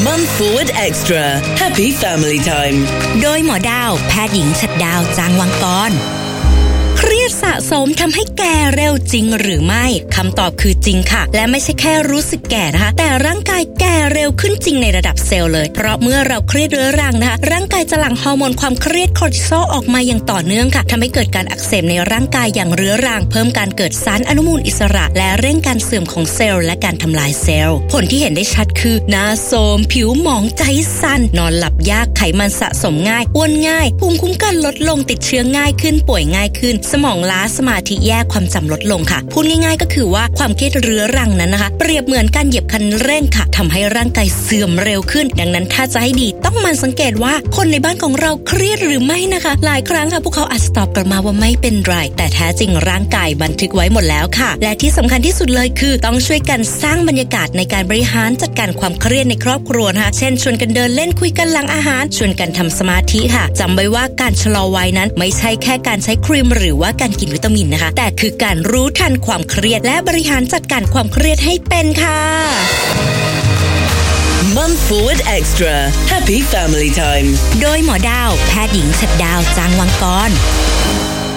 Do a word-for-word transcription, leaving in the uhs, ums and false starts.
Mum Forward Extra Happy Family Time โดยหมอดาวแพทย์หญิงฉัตรดาวจางวังกรเครียดสะสมทำให้แก่เร็วจริงหรือไม่คำตอบคือจริงค่ะและไม่ใช่แค่รู้สึกแก่นะคะแต่ร่างกายแก่เร็วขึ้นจริงในระดับเซลล์เลยเพราะเมื่อเราเครียดเรื้อรังนะคะร่างกายจะหลั่งฮอร์โมนความเครียดคอร์ติซอลออกมาอย่างต่อเนื่องค่ะทำให้เกิดการอักเสบในร่างกายอย่างเรื้อรังเพิ่มการเกิดสารอนุมูลอิสระและเร่งการเสื่อมของเซลล์และการทำลายเซลล์ผลที่เห็นได้ชัดคือหน้าโทรมผิวหมองใจสั่นนอนหลับยากไขมันสะสมง่ายอ้วนง่ายภูมิคุ้มกันลดลงติดเชื้อง่ายขึ้นป่วยง่ายขึ้นสมองล้าสมาธิแย่ความจำลดลงค่ะพูดง่ายๆก็คือว่าความเครียดเรื้อรังนั้นนะคะเปรียบเหมือนการเหยียบคันเร่งค่ะทำให้ร่างกายเสื่อมเร็วขึ้นดังนั้นถ้าจะให้ดีต้องมันสังเกตว่าคนในบ้านของเราเครียดหรือไม่นะคะหลายครั้งค่ะพวกเขาอาจจะตอบกลับมาว่าไม่เป็นไรแต่แท้จริงร่างกายบันทึกไว้หมดแล้วค่ะและที่สำคัญที่สุดเลยคือต้องช่วยกันสร้างบรรยากาศในการบริหารจัดการความเครียดในครอบครัวนะคะเช่นชวนกันเดินเล่นคุยกันหลังอาหารชวนกันทำสมาธิค่ะจำไว้ว่าการชะลอวัยนั้นไม่ใช่แค่การใช้ครีมหรือว่าการกินวิตามินนะคะแต่คือการรู้ทันความเครียดและบริหารจัดการความเครียดให้เป็นค่ะ Mum Forward Extra Happy Family Time โดยหมอดาวแพทย์หญิงฉัตรดาวจางวังกร